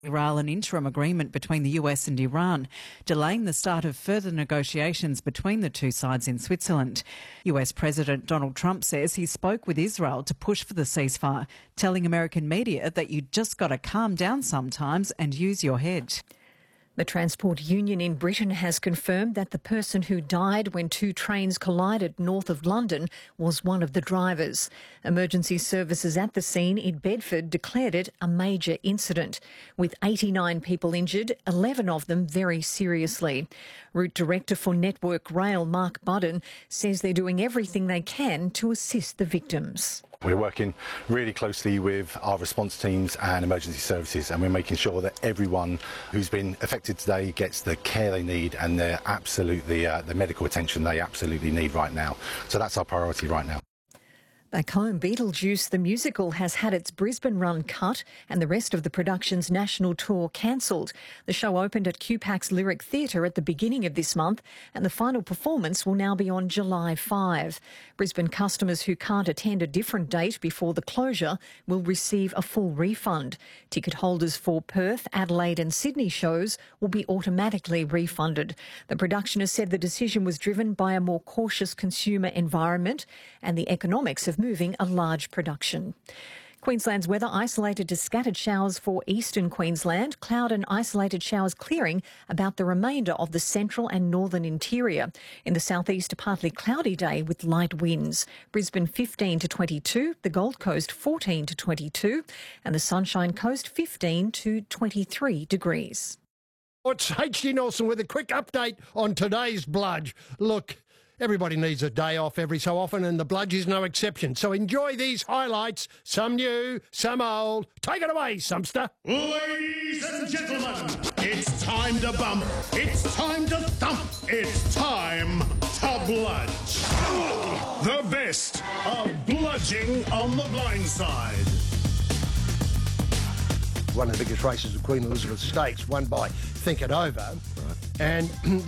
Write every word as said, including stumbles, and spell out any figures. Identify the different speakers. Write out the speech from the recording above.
Speaker 1: derail an interim agreement between the U S and Iran, delaying the start of further negotiations between the two sides in Switzerland. U S President Donald Trump says he spoke with Israel to push for the ceasefire, telling American media that you just got to calm down sometimes and use your head.
Speaker 2: The Transport Union in Britain has confirmed that the person who died when two trains collided north of London was one of the drivers. Emergency services at the scene in Bedford declared it a major incident, with eighty-nine people injured, eleven of them very seriously. Route Director for Network Rail, Mark Budden, says they're doing everything they can to assist the victims.
Speaker 3: We're working really closely with our response teams and emergency services, and we're making sure that everyone who's been affected today gets the care they need and the absolutely uh, the medical attention they absolutely need right now. So that's our priority right now.
Speaker 2: Back home, Beetlejuice the musical has had its Brisbane run cut and the rest of the production's national tour cancelled. The show opened at Q PAC's Lyric Theatre at the beginning of this month, and the final performance will now be on July fifth. Brisbane customers who can't attend a different date before the closure will receive a full refund. Ticket holders for Perth, Adelaide and Sydney shows will be automatically refunded. The production has said the decision was driven by a more cautious consumer environment and the economics of moving a large production. Queensland's weather isolated to scattered showers for eastern Queensland, cloud and isolated showers clearing about the remainder of the central and northern interior. In the southeast, a partly cloudy day with light winds. Brisbane fifteen to twenty-two, the Gold Coast fourteen to twenty-two, and the Sunshine Coast fifteen to twenty-three degrees.
Speaker 4: It's H D Nelson with a quick update on today's Bludge. Look, everybody needs a day off every so often, and the Bludge is no exception. So enjoy these highlights, some new, some old. Take it away, Sumster.
Speaker 5: Ladies and gentlemen, it's time to bump, it's time to thump, it's time to bludge. The best of bludging on the blind side.
Speaker 4: One of the biggest races of Queen Elizabeth Stakes, won by Think It Over. Right. And